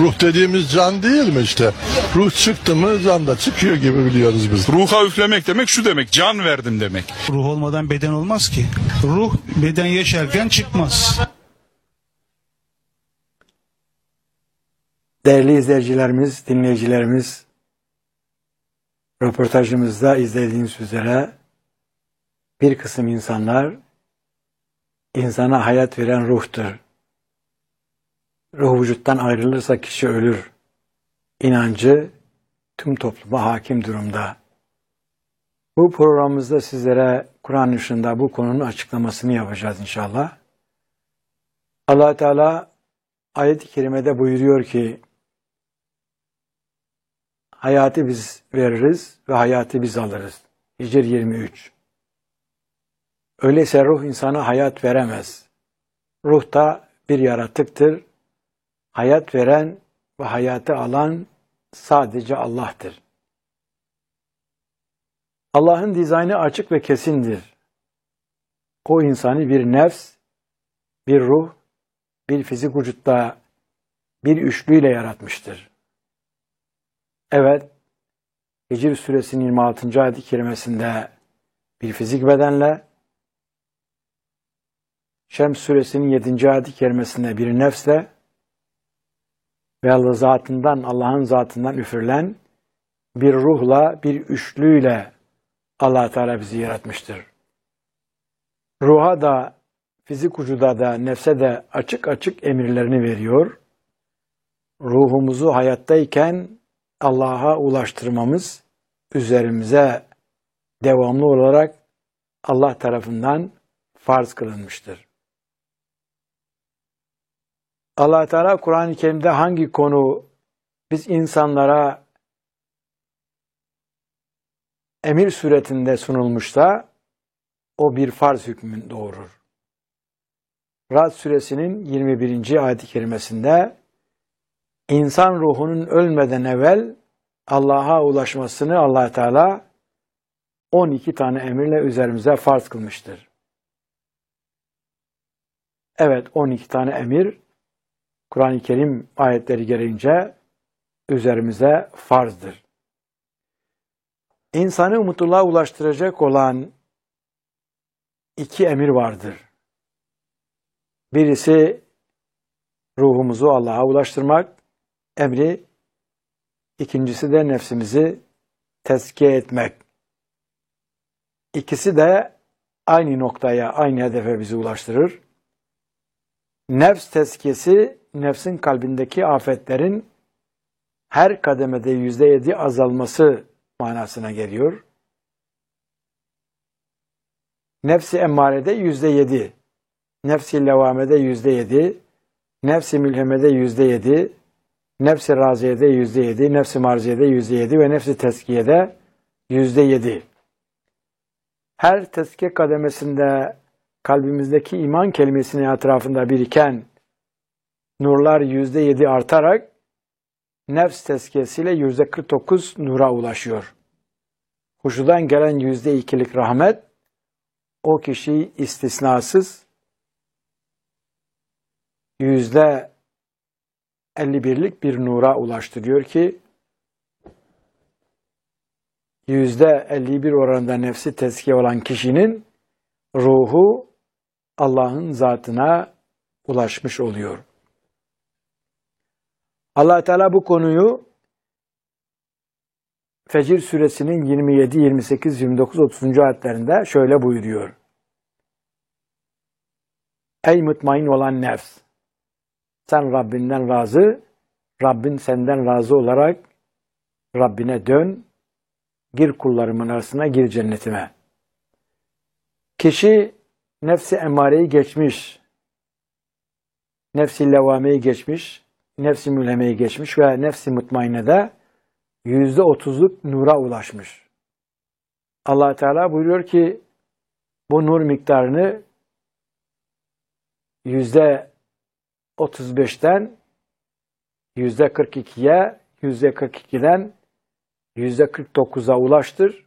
Ruh dediğimiz can değil mi işte? Ruh çıktı mı can da çıkıyor gibi biliyoruz biz. Ruha üflemek demek şu demek, can verdim demek. Ruh olmadan beden olmaz ki. Ruh beden yaşarken çıkmaz. Değerli izleyicilerimiz, dinleyicilerimiz, röportajımızda izlediğiniz üzere bir kısım insanlar insana hayat veren ruhtur. Ruh vücuttan ayrılırsa kişi ölür. İnancı tüm topluma hakim durumda. Bu programımızda sizlere Kur'an ışığında bu konunun açıklamasını yapacağız inşallah. Allah Teala ayet-i kerimede buyuruyor ki hayatı biz veririz ve hayatı biz alırız. Hicr 23. Öyleyse ruh insana hayat veremez. Ruh da bir yaratıktır. Hayat veren ve hayatı alan sadece Allah'tır. Allah'ın dizaynı açık ve kesindir. O insanı bir nefs, bir ruh, bir fizik vücutta bir üçlüyle yaratmıştır. Evet, Hicr suresinin 26. ayet-i kerimesinde bir fizik bedenle, Şems suresinin 7. ayet-i kerimesinde bir nefsle ve Allah'ın zatından üfürülen bir ruhla, bir üçlüyle Allah Teala bizi yaratmıştır. Ruha da, fizik vücuda da, nefse de açık açık emirlerini veriyor. Ruhumuzu hayattayken Allah'a ulaştırmamız üzerimize devamlı olarak Allah tarafından farz kılınmıştır. Allah Teala Kur'an-ı Kerim'de hangi konu biz insanlara emir suretinde sunulmuşsa o bir farz hükmünü doğurur. Ra'd suresinin 21. ayet-i kerimesinde insan ruhunun ölmeden evvel Allah'a ulaşmasını Allah Teala 12 tane emirle üzerimize farz kılmıştır. Evet, 12 tane emir Kur'an-ı Kerim ayetleri gereğince üzerimize farzdır. İnsanı mutluluğa ulaştıracak olan 2 emir vardır. Birisi ruhumuzu Allah'a ulaştırmak emri, ikincisi de nefsimizi tezkiye etmek. İkisi de aynı noktaya, aynı hedefe bizi ulaştırır. Nefs tezkiyesi, nefsin kalbindeki afetlerin her kademede %7 azalması manasına geliyor. Nefs-i emmarede %7, nefs-i levamede %7, nefs-i mülhemede %7, nefs-i raziyede %7, nefs-i marziyede %7 ve nefs-i tezkiyede %7. Her tezkiye kademesinde kalbimizdeki iman kelimesinin etrafında biriken nurlar %7 artarak nefs tezkiyesiyle %49 nura ulaşıyor. Huşudan gelen %2'lik rahmet o kişiyi istisnasız %51'lik bir nura ulaştırıyor ki %51 oranında nefsi tezkiye olan kişinin ruhu Allah'ın zatına ulaşmış oluyor. Allah Teala bu konuyu Fecr suresinin 27, 28, 29, 30. ayetlerinde şöyle buyuruyor. Ey mutmain olan nefs! Sen Rabbinden razı, Rabbin senden razı olarak Rabbine dön, gir kullarımın arasına, gir cennetime. Kişi nefsi emmareyi geçmiş, nefsi levameyi geçmiş, nefsi mülhemeyi geçmiş ve nefsi mutmainede %30'luk nura ulaşmış. Allah Teala buyuruyor ki bu nur miktarını %35'ten %42'ye, %42'den %49'a ulaştır.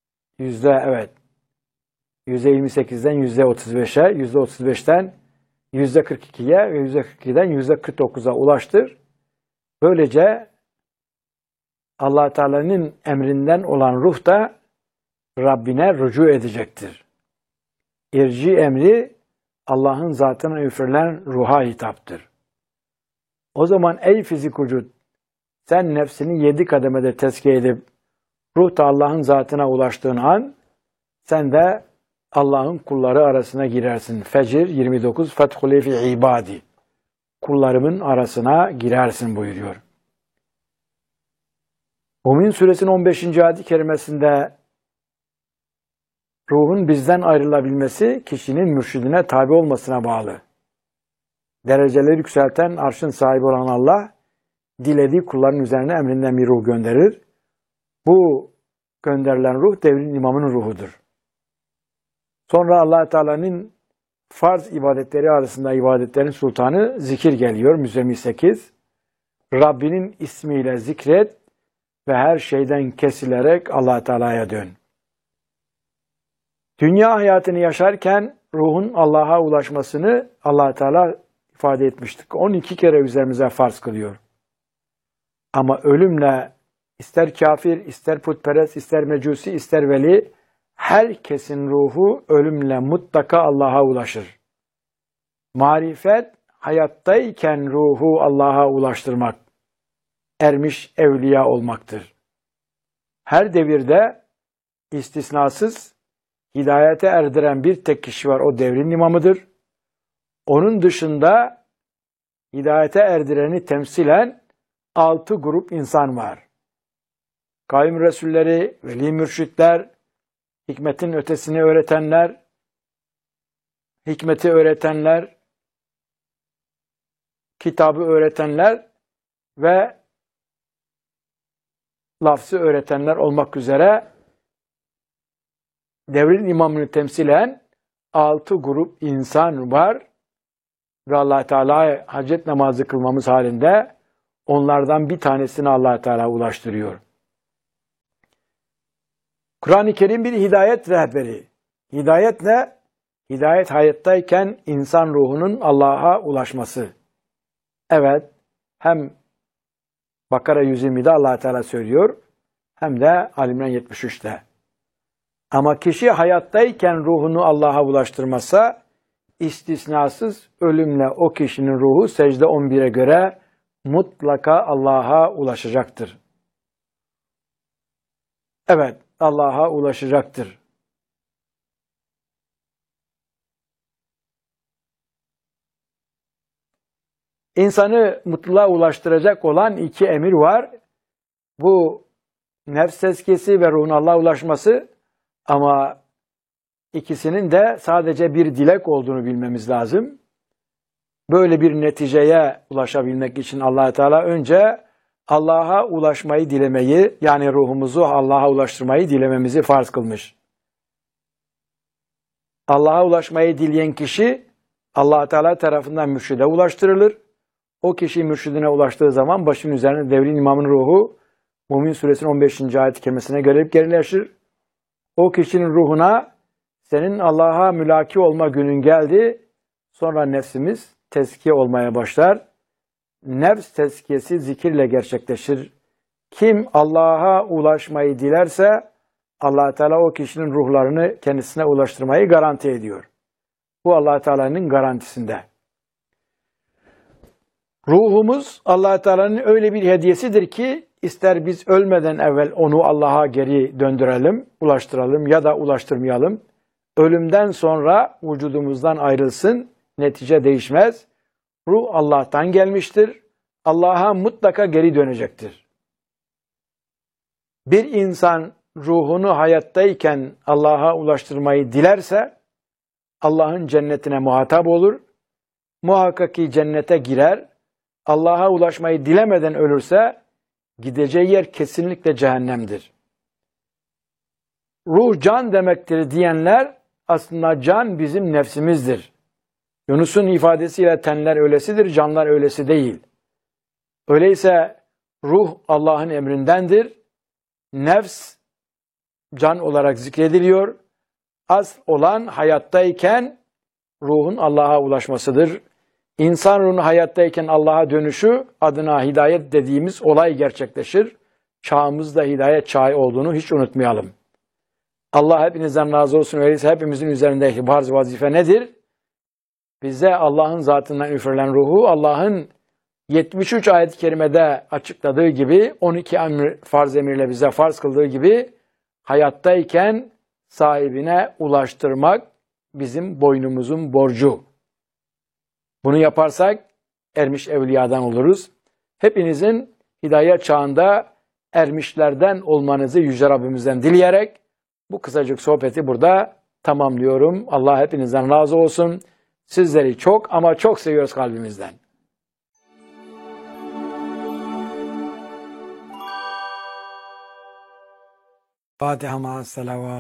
%28'den %35'e, %35'ten %42'ye ve %42'den %49'a ulaştır. Böylece Allah Teala'nın emrinden olan ruh da Rabbine rücu edecektir. İrci emri Allah'ın zatına üfürülen ruha hitaptır. O zaman ey fizik vücut, sen nefsini 7 kademede tezkiye edip ruh da Allah'ın zatına ulaştığın an sen de Allah'ın kulları arasına girersin. Fecr 29 Fethulê fi ibadi. Kullarımın arasına girersin buyuruyor. Mümin suresinin 15. ayet-i kerimesinde ruhun bizden ayrılabilmesi kişinin mürşidine tabi olmasına bağlı. Dereceleri yükselten arşın sahibi olan Allah, dilediği kulların üzerine emrinden bir ruh gönderir. Bu gönderilen ruh devrin imamının ruhudur. Sonra Allah Teala'nın farz ibadetleri arasında ibadetlerin sultanı zikir geliyor. Müzzemmil 8. Rabbinin ismiyle zikret ve her şeyden kesilerek Allah Teala'ya dön. Dünya hayatını yaşarken ruhun Allah'a ulaşmasını Allah Teala ifade etmiştik. 12 kere üzerimize farz kılıyor. Ama ölümle ister kafir, ister putperest, ister mecusi, ister veli, herkesin ruhu ölümle mutlaka Allah'a ulaşır. Marifet, hayattayken ruhu Allah'a ulaştırmak, ermiş evliya olmaktır. Her devirde istisnasız hidayete erdiren bir tek kişi var, o devrin imamıdır. Onun dışında hidayete erdireni temsilen 6 grup insan var. Kaim Resulleri, veli mürşitler, hikmetin ötesini öğretenler, hikmeti öğretenler, kitabı öğretenler ve lafzı öğretenler olmak üzere devrin imamını temsilen 6 grup insan var ve Allah Teala'ya hacet namazı kılmamız halinde onlardan bir tanesini Allah Teala ulaştırıyor. Kur'an-ı Kerim bir hidayet rehberi. Hidayet ne? Hidayet hayattayken insan ruhunun Allah'a ulaşması. Evet, hem Bakara 120'de Allah Teala söylüyor, hem de Ali İmran 73'te. Ama kişi hayattayken ruhunu Allah'a ulaştırmazsa, istisnasız ölümle o kişinin ruhu secde 11'e göre mutlaka Allah'a ulaşacaktır. Evet, Allah'a ulaşacaktır. İnsanı mutluluğa ulaştıracak olan 2 emir var. Bu nefs tezkiyesi ve ruhun Allah'a ulaşması, ama ikisinin de sadece bir dilek olduğunu bilmemiz lazım. Böyle bir neticeye ulaşabilmek için Allah Teala önce Allah'a ulaşmayı dilemeyi, yani ruhumuzu Allah'a ulaştırmayı dilememizi farz kılmış. Allah'a ulaşmayı dileyen kişi Allah Teala tarafından mürşide ulaştırılır. O kişi mürşidine ulaştığı zaman başının üzerine devrin imamın ruhu Mümin suresinin 15. ayet-i kerimesine gelip gerileşir. O kişinin ruhuna senin Allah'a mülaki olma günün geldi. Sonra nefsimiz tezkiye olmaya başlar. Nefs tezkiyesi zikirle gerçekleşir. Kim Allah'a ulaşmayı dilerse Allah Teala o kişinin ruhlarını kendisine ulaştırmayı garanti ediyor. Bu Allah Teala'nın garantisinde. Ruhumuz Allah Teala'nın öyle bir hediyesidir ki ister biz ölmeden evvel onu Allah'a geri döndürelim, ulaştıralım ya da ulaştırmayalım. Ölümden sonra vücudumuzdan ayrılsın, netice değişmez. Ruh Allah'tan gelmiştir. Allah'a mutlaka geri dönecektir. Bir insan ruhunu hayattayken Allah'a ulaştırmayı dilerse Allah'ın cennetine muhatap olur. Muhakkak ki cennete girer. Allah'a ulaşmayı dilemeden ölürse gideceği yer kesinlikle cehennemdir. Ruh can demektir diyenler aslında can bizim nefsimizdir. Yunus'un ifadesiyle tenler öylesidir, canlar öylesi değil. Öyleyse ruh Allah'ın emrindendir. Nefs can olarak zikrediliyor. Asıl olan hayattayken ruhun Allah'a ulaşmasıdır. İnsan ruhunun hayattayken Allah'a dönüşü adına hidayet dediğimiz olay gerçekleşir. Çağımızda hidayet çağı olduğunu hiç unutmayalım. Allah hepinizden razı olsun. Öyleyse hepimizin üzerindeki farz vazife nedir? Bize Allah'ın zatından üfürülen ruhu Allah'ın 73 ayet-i kerimede açıkladığı gibi 12 farz emirle bize farz kıldığı gibi hayattayken sahibine ulaştırmak bizim boynumuzun borcu. Bunu yaparsak ermiş evliyadan oluruz. Hepinizin hidayet çağında ermişlerden olmanızı Yüce Rabbimizden dileyerek bu kısacık sohbeti burada tamamlıyorum. Allah hepinizden razı olsun. Sizleri çok ama çok seviyoruz kalbimizden. Fatiha ma'as salavat.